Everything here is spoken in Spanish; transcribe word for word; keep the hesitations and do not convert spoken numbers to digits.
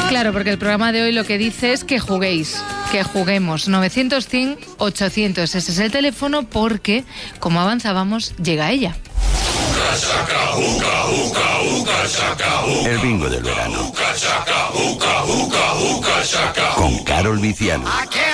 Claro, porque el programa de hoy lo que dice es que juguéis, que juguemos. novecientos, cien, ochocientos, ese es el teléfono porque, como avanzábamos, llega ella. El bingo del verano. Con Carol Viciano.